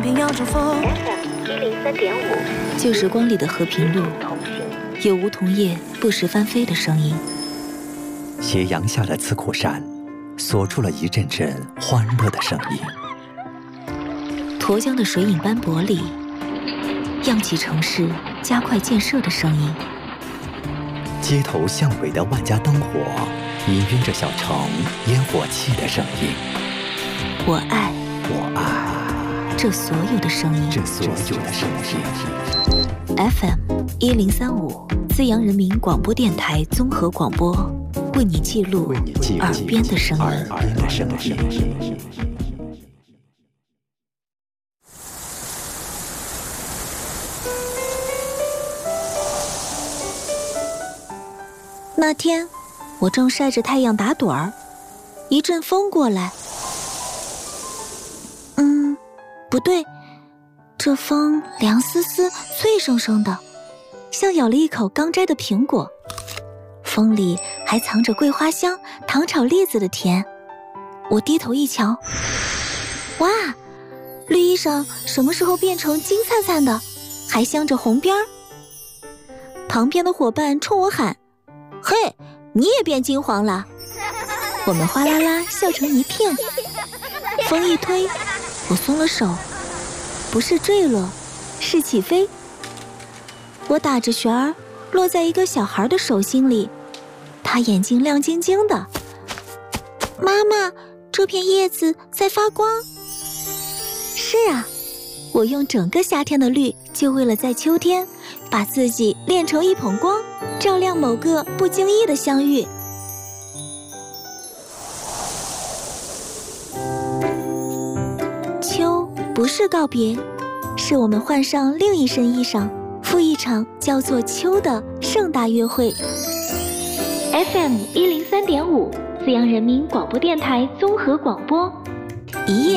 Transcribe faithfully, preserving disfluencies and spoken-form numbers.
定要祝福。 F M 一零三点五， 旧时光里的和平路，有梧桐叶不时翻飞的声音。 斜阳下的刺库山，锁住了一阵阵欢乐的声音。 沱江的水影斑驳里，漾起城市加快建设的声音。 街头巷尾的万家灯火，氤氲着小城烟火气的声音。 我爱， 我爱这所有的声音。 这所有的声音。 F M 一零三五，资阳人民广播电台综合广播，为你记录耳边的声音。 耳边的声音。 那天，我正晒着太阳打盹儿，一阵风过来。嗯，不对，这风凉丝丝、脆生生的，像咬了一口刚摘的苹果。风里还藏着桂花香、糖炒栗子的甜。我低头一瞧，哇，绿衣裳什么时候变成金灿灿的，还镶着红边儿？旁边的伙伴冲我喊：嘿，你也变金黄了！我们哗啦啦笑成一片。风一推，我松了手，不是坠落，是起飞。我打着旋儿，落在一个小孩的手心里，他眼睛亮晶晶的。妈妈，这片叶子在发光。是啊，我用整个夏天的绿，就为了在秋天把自己炼成一捧光，照亮某个不经意的相遇。秋不是告别，是我们换上另一身衣裳，赴一场叫做秋的盛大约会。 F M 一零三点五，资阳人民广播电台综合广播， 一夜